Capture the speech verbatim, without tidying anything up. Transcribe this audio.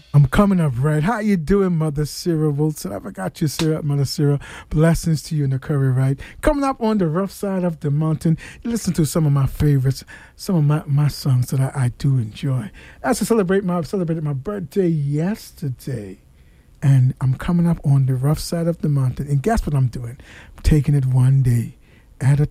I'm coming up right. How you doing, Mother Sarah Wilson? I forgot you, Sarah, Mother Sarah. Blessings to you in the curry, right? Coming up on the rough side of the mountain, you listen to some of my favorites, some of my, my songs that I, I do enjoy. As I celebrate my celebrated my birthday yesterday, and I'm coming up on the rough side of the mountain. And guess what I'm doing? I'm taking it one day at a